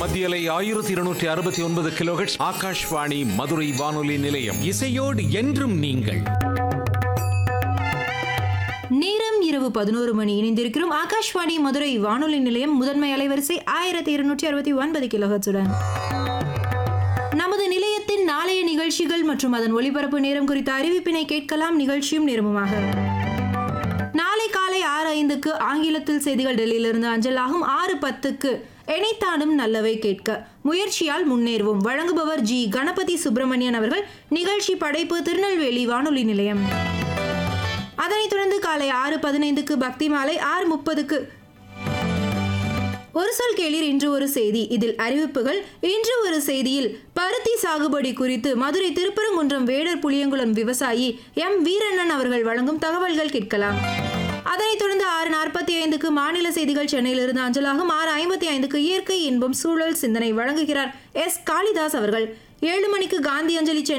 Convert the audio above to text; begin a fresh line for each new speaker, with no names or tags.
மத்தியலை 1269 கிலோஹெர்ட்ஸ் ஆகாஷ்வாணி மதுரை வானொலி நிலையம்.
இசையோடு என்றும் நீங்கள்.
நேரம் இரவு 11 மணி. இணைந்திருக்கிறோம் ஆகாஷ்வாணி மதுரை வானொலி நிலையம் முதன்மை அலைவரிசை 1269 கிலோஹெர்ட்ஸுடன். நமது நிலையத்தின் நாளைய நிகழ்ச்சிகள் மற்றும் அதன் ஒளிபரப்பு நேரம் குறித்த அறிவிப்பினை கேட்கலாம். நிகழ்ச்சியும் நேரமுமாக நாளை காலை 6:05 ஆங்கிலத்தில் செய்திகள் டெல்லியிலிருந்து அஞ்சலாகும். 6:10 எனைத்தானும் நல்லவை கேட்க முயற்சியால் முன்னேறுவோம். வழங்குபவர் ஜி கணபதி சுப்பிரமணியன் அவர்கள். நிகழ்ச்சி படைப்பு திருநெல்வேலி வானொலி நிலையம். அதனைத் தொடர்ந்து காலை 6:15 பக்தி மாலை. 6:30 ஒரு சொல் கேளீர் இன்று ஒரு செய்தி. இதில் அறிவிப்புகள். இன்று ஒரு செய்தியில் பருத்தி சாகுபடி குறித்து மதுரை திருப்பரங்குன்றம் வேடர் புளியங்குளம் விவசாயி எம் வீரண்ணன் அவர்கள் வழங்கும் தகவல்கள் கேட்கலாம். அதனைத் தொடர்ந்து 6:45 மாநில செய்திகள் சென்னையிலிருந்து அஞ்சலாகும். 6:55 இயற்கை இன்பம் சூழல் சிந்தனை வழங்குகிறார் எஸ் காளிதாஸ் அவர்கள். 7 மணிக்கு காந்தி அஞ்சலி